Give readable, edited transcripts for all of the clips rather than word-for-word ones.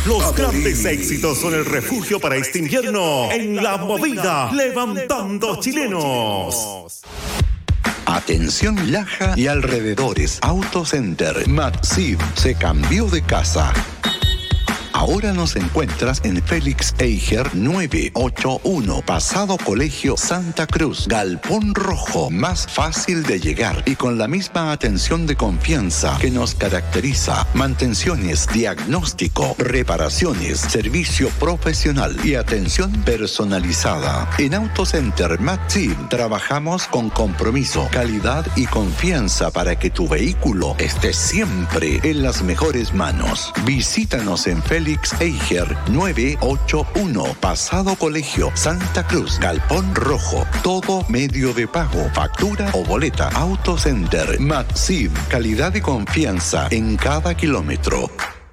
Los grandes éxitos son el refugio para este invierno en La Movida, levantando chilenos. Atención Laja y alrededores. Autocenter Maxim se cambió de casa. Ahora nos encuentras en Félix Eiger 981, Pasado Colegio Santa Cruz, Galpón Rojo, más fácil de llegar y con la misma atención de confianza que nos caracteriza. Mantenciones, diagnóstico, reparaciones, servicio profesional y atención personalizada. En Autocenter Maxim trabajamos con compromiso, calidad y confianza para que tu vehículo esté siempre en las mejores manos. Visítanos en Félix Eiger 981, Pasado Colegio Santa Cruz, Galpón Rojo. Todo medio de pago, factura o boleta. Autocenter Maxim, calidad y confianza en cada kilómetro.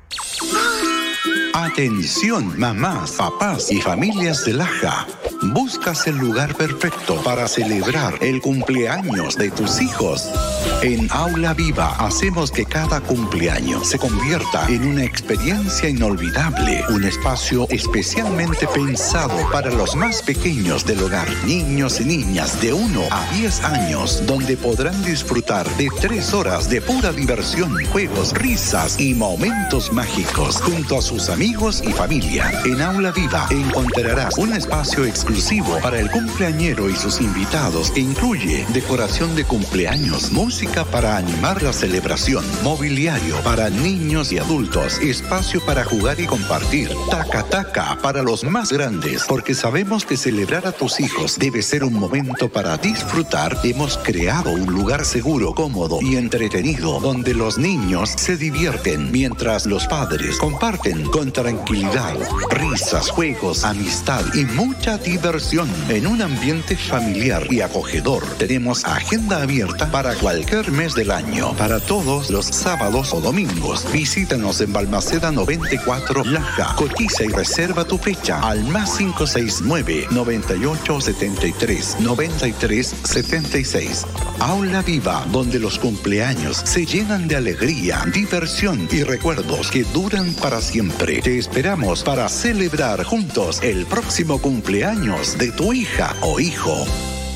Atención, mamás, papás y familias de Laja. Buscas el lugar perfecto para celebrar el cumpleaños de tus hijos. En Aula Viva hacemos que cada cumpleaños se convierta en una experiencia inolvidable. Un espacio especialmente pensado para los más pequeños del hogar, niños y niñas de 1 a 10 años, donde podrán disfrutar de 3 horas de pura diversión, juegos, risas y momentos mágicos junto a sus amigos y familia. En Aula Viva encontrarás un espacio exclusivo para el cumpleañero y sus invitados que incluye decoración de cumpleaños, música para animar la celebración, mobiliario para niños y adultos, espacio para jugar y compartir, taca-taca para los más grandes, porque sabemos que celebrar a tus hijos debe ser un momento para disfrutar. Hemos creado un lugar seguro, cómodo y entretenido donde los niños se divierten mientras los padres comparten con tranquilidad, risas, juegos, amistad y mucha diversión en un ambiente familiar y acogedor. Tenemos agenda abierta para cualquier mes del año, para todos los sábados o domingos. Visítanos en Balmaceda 94 Laja. Cotiza y reserva tu fecha al más 569 98 73 93 76. Aula Viva, donde los cumpleaños se llenan de alegría, diversión y recuerdos que duran para siempre. Te esperamos para celebrar juntos el próximo cumpleaños de tu hija o hijo.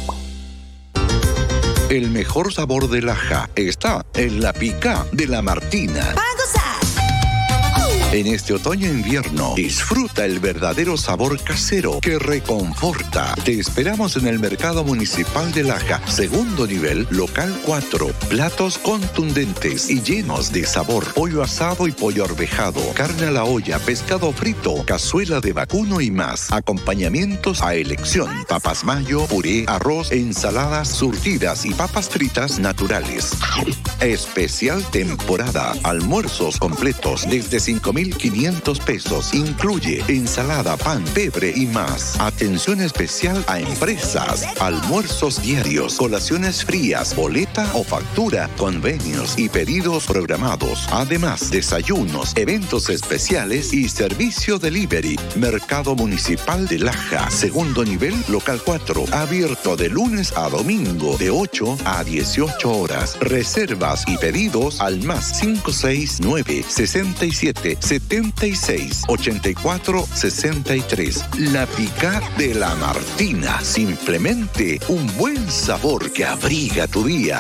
El mejor sabor de Laja está en la pica de la Martina. ¡Para gozar! En este otoño e invierno, disfruta el verdadero sabor casero que reconforta. Te esperamos en el Mercado Municipal de Laja, segundo nivel, local 4. Platos contundentes y llenos de sabor. Pollo asado y pollo arvejado, carne a la olla, pescado frito, cazuela de vacuno y más. Acompañamientos a elección: papas mayo, puré, arroz, ensaladas surtidas y papas fritas naturales. Especial temporada. Almuerzos completos desde 5,500 pesos. Incluye ensalada, pan, pebre y más. Atención especial a empresas. Almuerzos diarios, colaciones frías, boleta o factura, convenios y pedidos programados. Además, desayunos, eventos especiales y servicio delivery. Mercado Municipal de Laja, segundo nivel, local 4. Abierto de lunes a domingo de 8 a 18 horas. Reservas y pedidos al más 569 67 76 84 63. La pica de la Martina. Simplemente un buen sabor que abriga tu día.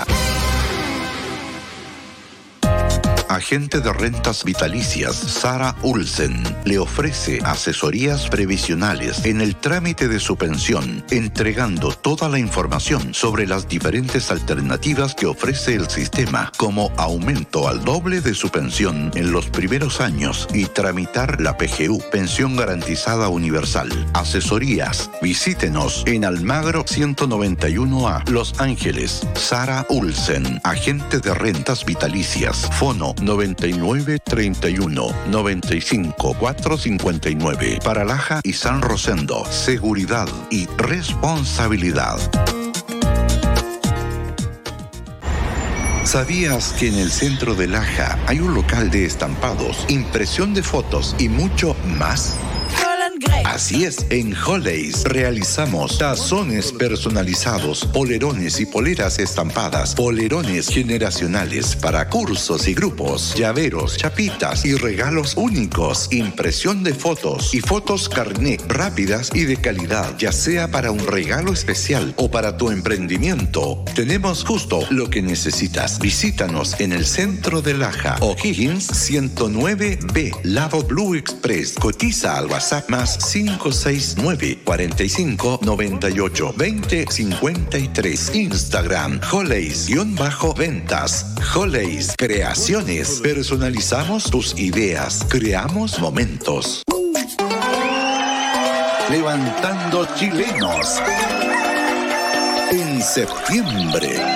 Agente de rentas vitalicias Sara Olsen le ofrece asesorías previsionales en el trámite de su pensión, entregando toda la información sobre las diferentes alternativas que ofrece el sistema, como aumento al doble de su pensión en los primeros años y tramitar la PGU, Pensión Garantizada Universal. Asesorías. Visítenos en Almagro 191A, Los Ángeles. Sara Olsen, agente de rentas vitalicias. Fono 9931 95 459. Para Laja y San Rosendo, seguridad y responsabilidad. ¿Sabías que en el centro de Laja hay un local de estampados, impresión de fotos y mucho más? Así es, en Holidays realizamos tazones personalizados, polerones y poleras estampadas, polerones generacionales para cursos y grupos, llaveros, chapitas y regalos únicos, impresión de fotos y fotos carné rápidas y de calidad, ya sea para un regalo especial o para tu emprendimiento. Tenemos justo lo que necesitas. Visítanos en el centro de Laja, O'Higgins 109B, Lado Blue Express. Cotiza al WhatsApp más 569 45 98 20 53. Instagram Holidays-ventas. Holidays Creaciones. Personalizamos tus ideas. Creamos momentos. Levantando chilenos. En septiembre.